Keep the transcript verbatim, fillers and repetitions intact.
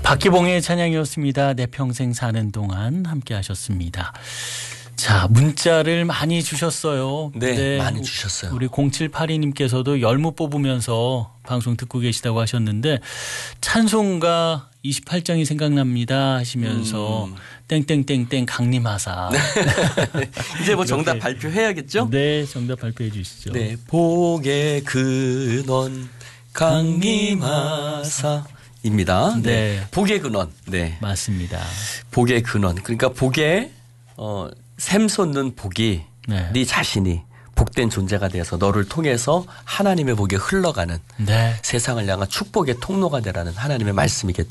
박기봉의 찬양이었습니다. 내 평생 사는 동안 함께 하셨습니다. 자, 문자를 많이 주셨어요. 네, 네, 많이 주셨어요. 우리 공칠팔이 님께서도 열무 뽑으면서 방송 듣고 계시다고 하셨는데 찬송가 이십팔 장이 생각납니다 하시면서 음. 땡땡땡땡 강림하사. 이제 뭐 정답 발표해야겠죠? 네, 정답 발표해 주시죠. 네, 복의 근원 강림하사입니다. 네. 네. 복의 근원. 네. 맞습니다. 복의 근원. 그러니까 복의 어, 샘솟는 복이 네. 네 자신이 복된 존재가 되어서 너를 통해서 하나님의 복이 흘러가는 네. 세상을 향한 축복의 통로가 되라는 하나님의 말씀이겠죠.